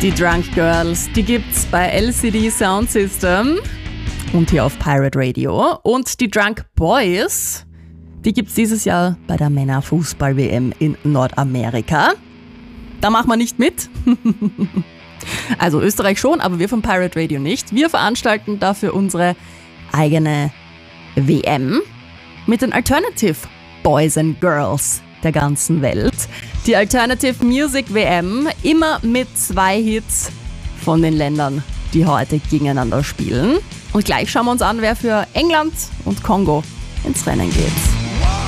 Die Drunk Girls, die gibt's bei LCD Sound System und hier auf Pirate Radio. Und die Drunk Boys, die gibt's dieses Jahr bei der Männerfußball-WM in Nordamerika. Da machen wir nicht mit. Also Österreich schon, aber wir von Pirate Radio nicht. Wir veranstalten dafür unsere eigene WM mit den Alternative Boys and Girls der ganzen Welt. Die Alternative Music WM, immer mit 2 Hits von den Ländern, die heute gegeneinander spielen. Und gleich schauen wir uns an, wer für England und Kongo ins Rennen geht.